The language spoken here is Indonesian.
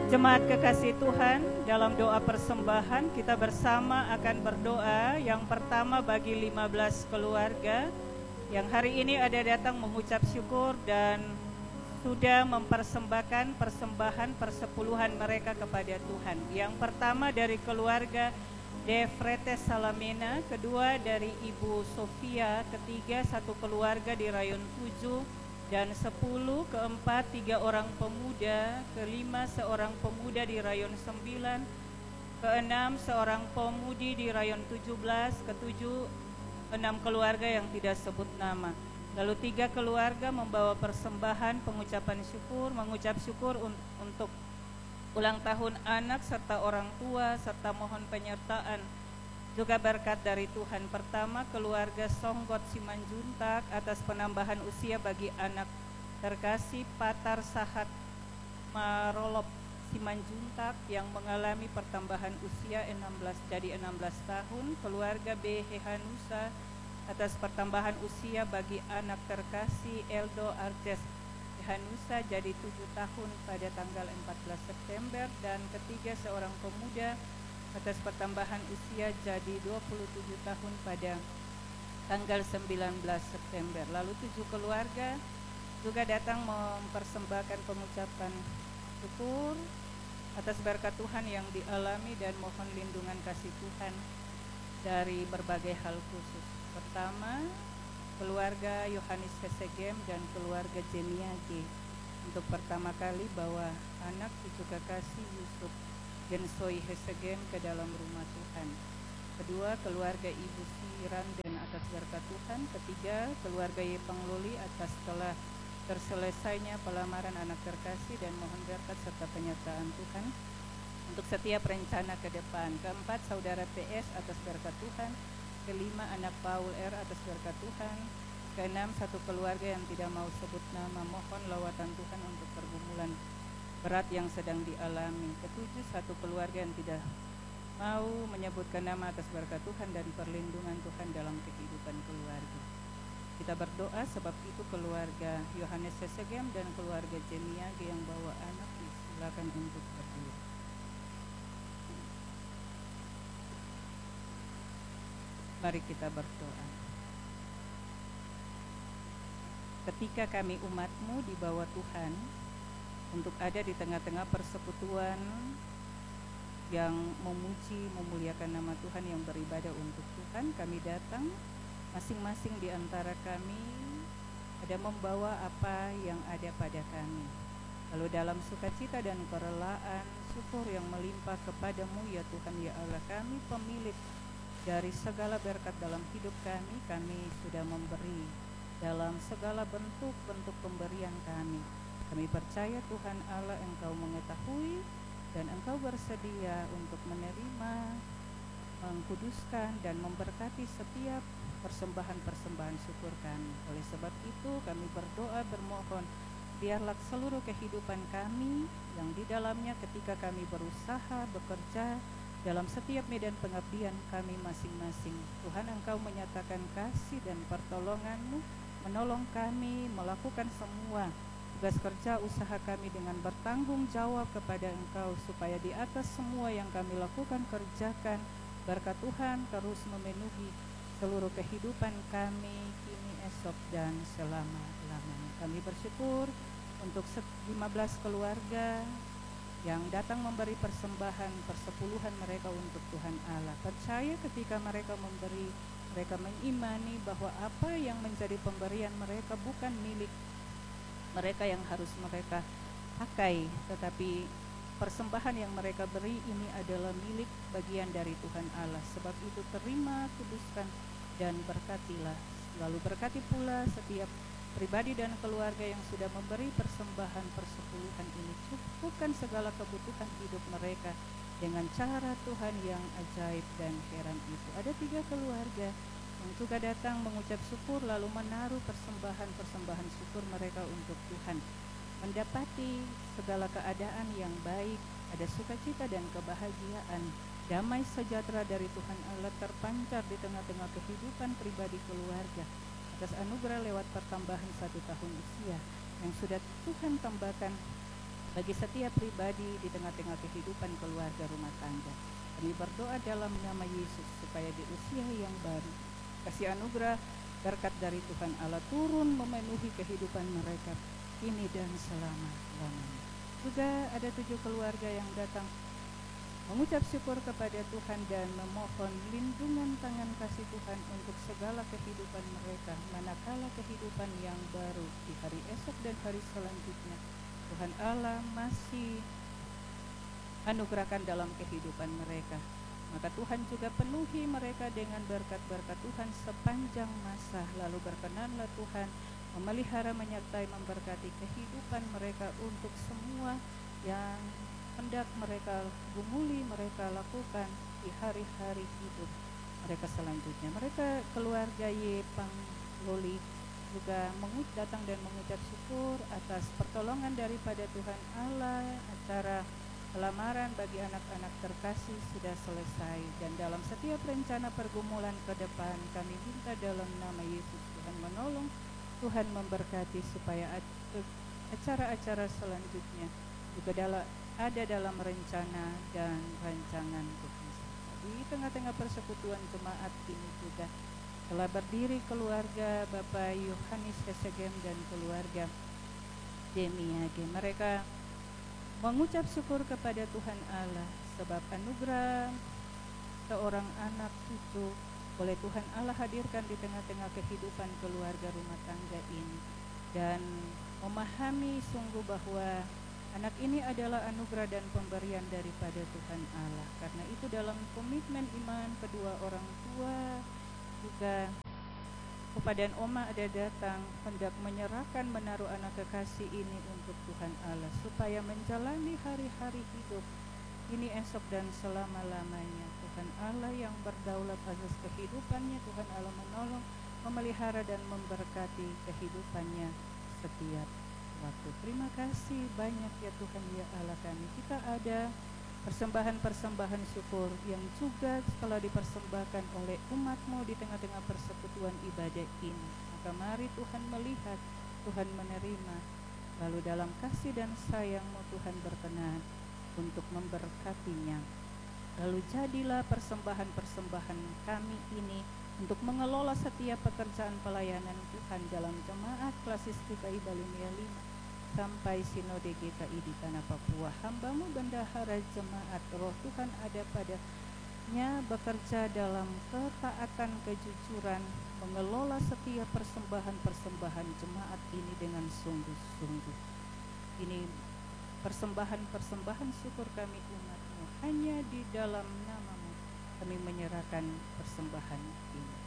Jemaat kekasih Tuhan, dalam doa persembahan kita bersama akan berdoa yang pertama bagi 15 keluarga yang hari ini ada datang mengucap syukur dan sudah mempersembahkan persembahan persepuluhan mereka kepada Tuhan. Yang pertama dari keluarga De Fretes Salamena, kedua dari Ibu Sofia, ketiga satu keluarga di Rayon 7, dan 10, keempat 3 orang pemuda, kelima seorang pemuda di Rayon 9, keenam seorang pemudi di Rayon 17, ketujuh 6 keluarga yang tidak sebut nama. Lalu 3 keluarga membawa persembahan pengucapan syukur, mengucap syukur untuk ulang tahun anak serta orang tua, serta mohon penyertaan juga berkat dari Tuhan. Pertama, keluarga Songgot Simanjuntak atas penambahan usia bagi anak terkasih Patar Sahat Marolop Simanjuntak yang mengalami pertambahan usia 16 tahun. Keluarga B Hehanusa atas pertambahan usia bagi anak terkasih Eldo Arces Hehanusa jadi 7 tahun pada tanggal 14 September. Dan ketiga, seorang pemuda atas pertambahan usia jadi 27 tahun pada tanggal 19 September. Lalu 7 keluarga juga datang mempersembahkan pengucapan syukur atas berkat Tuhan yang dialami dan mohon lindungan kasih Tuhan dari berbagai hal khusus. Pertama, keluarga Yohanes Hesegem dan keluarga Jeniage untuk pertama kali bawa anak cucu kekasih Yusuf Gensoi Hesegem ke dalam rumah Tuhan. Kedua, keluarga Ibu Siranden atas berkat Tuhan. Ketiga, keluarga Yepangloli atas telah terselesainya pelamaran anak terkasih dan mohon berkat serta penyertaan Tuhan untuk setiap rencana ke depan. Keempat, saudara PS atas berkat Tuhan. Kelima, anak Paul R atas berkat Tuhan. Keenam, satu keluarga yang tidak mau sebut nama, mohon lawatan Tuhan untuk pergumulan berat yang sedang dialami. Ketujuh, satu keluarga yang tidak mau menyebutkan nama atas berkat Tuhan dan perlindungan Tuhan dalam kehidupan keluarga. Kita berdoa sebab itu keluarga Yohanes Hesegem dan keluarga Jemiage yang bawa anak silakan untuk berdiri. Mari kita berdoa. Ketika kami umat-Mu di bawah Tuhan, untuk ada di tengah-tengah persekutuan yang memuji, memuliakan nama Tuhan, yang beribadah untuk Tuhan, kami datang masing-masing di antara kami ada membawa apa yang ada pada kami. Lalu dalam sukacita dan kerelaan, syukur yang melimpah kepadamu ya Tuhan ya Allah kami, pemilik dari segala berkat dalam hidup kami, kami sudah memberi dalam segala bentuk-bentuk pemberian kami. Kami percaya Tuhan Allah Engkau mengetahui dan Engkau bersedia untuk menerima, mengkuduskan dan memberkati setiap persembahan-persembahan syukur kami. Oleh sebab itu kami berdoa bermohon biarlah seluruh kehidupan kami yang di dalamnya ketika kami berusaha bekerja dalam setiap medan pengabdian kami masing-masing, Tuhan Engkau menyatakan kasih dan pertolongan-Mu, menolong kami melakukan semua tugas kerja usaha kami dengan bertanggung jawab kepada Engkau, supaya di atas semua yang kami lakukan kerjakan, berkat Tuhan terus memenuhi seluruh kehidupan kami kini, esok, dan selama-lamanya. Kami bersyukur untuk 15 keluarga yang datang memberi persembahan persepuluhan mereka untuk Tuhan Allah. Percaya ketika mereka memberi, mereka mengimani bahwa apa yang menjadi pemberian mereka bukan milik mereka yang harus mereka pakai, tetapi persembahan yang mereka beri ini adalah milik bagian dari Tuhan Allah. Sebab itu terima, kuduskan, dan berkatilah. Lalu berkati pula setiap pribadi dan keluarga yang sudah memberi persembahan persepuluhan ini. Cukupkan segala kebutuhan hidup mereka dengan cara Tuhan yang ajaib dan heran itu. Ada 3 keluarga yang juga datang mengucap syukur lalu menaruh persembahan-persembahan syukur mereka untuk Tuhan, mendapati segala keadaan yang baik, ada sukacita dan kebahagiaan, damai sejahtera dari Tuhan Allah terpancar di tengah-tengah kehidupan pribadi keluarga atas anugerah lewat pertambahan 1 tahun usia yang sudah Tuhan tambahkan bagi setiap pribadi di tengah-tengah kehidupan keluarga rumah tangga. Kami berdoa dalam nama Yesus supaya di usia yang baru kasih anugerah berkat dari Tuhan Allah turun memenuhi kehidupan mereka kini dan selama-lamanya. Juga ada 7 keluarga yang datang mengucap syukur kepada Tuhan dan memohon lindungan tangan kasih Tuhan untuk segala kehidupan mereka manakala kehidupan yang baru di hari esok dan hari selanjutnya Tuhan Allah masih anugerahkan dalam kehidupan mereka. Maka Tuhan juga penuhi mereka dengan berkat-berkat Tuhan sepanjang masa. Lalu berkenanlah Tuhan memelihara, menyertai, memberkati kehidupan mereka untuk semua yang hendak mereka gumuli, mereka lakukan di hari-hari hidup mereka selanjutnya. Mereka keluarga Yepang Loli juga datang dan mengucap syukur atas pertolongan daripada Tuhan Allah. Acara lamaran bagi anak-anak terkasih sudah selesai, dan dalam setiap rencana pergumulan ke depan kami minta dalam nama Yesus Tuhan menolong, Tuhan memberkati supaya acara-acara selanjutnya juga ada dalam rencana dan rancangan Tuhan. Di tengah-tengah persekutuan jemaat ini juga telah berdiri keluarga Bapak Yohanes Hesegem dan keluarga Demiage. Mereka mengucap syukur kepada Tuhan Allah sebab anugerah seorang anak itu oleh Tuhan Allah hadirkan di tengah-tengah kehidupan keluarga rumah tangga ini, dan memahami sungguh bahwa anak ini adalah anugerah dan pemberian daripada Tuhan Allah. Karena itu dalam komitmen iman kedua orang tua juga Opa dan Oma ada datang hendak menyerahkan, menaruh anak kekasih ini untuk Tuhan Allah supaya menjalani hari-hari hidup ini esok dan selama-lamanya. Tuhan Allah yang berdaulat atas kehidupannya, Tuhan Allah menolong, memelihara dan memberkati kehidupannya setiap waktu. Terima kasih banyak ya Tuhan ya Allah kami. Kita ada persembahan-persembahan syukur yang juga telah dipersembahkan oleh umat-Mu di tengah-tengah persekutuan ibadah ini. Maka mari Tuhan melihat, Tuhan menerima, lalu dalam kasih dan sayang-Mu Tuhan berkenan untuk memberkatinya. Lalu jadilah persembahan-persembahan kami ini untuk mengelola setiap pekerjaan pelayanan Tuhan dalam jemaat klasis GKI Balimia 5 sampai Sinode GKI di Tanah Papua. Hamba-Mu bendahara jemaat, Roh Tuhan ada padanya, bekerja dalam ketaatan, kejujuran, mengelola setiap persembahan-persembahan jemaat ini dengan sungguh-sungguh. Ini persembahan-persembahan syukur kami umat-Mu, hanya di dalam nama-Mu kami menyerahkan persembahan ini.